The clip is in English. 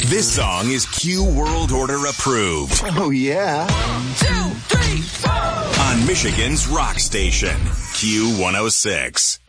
This song is Q World Order approved. Oh, yeah. 1, 2, 3, 4. On Michigan's rock station, Q106.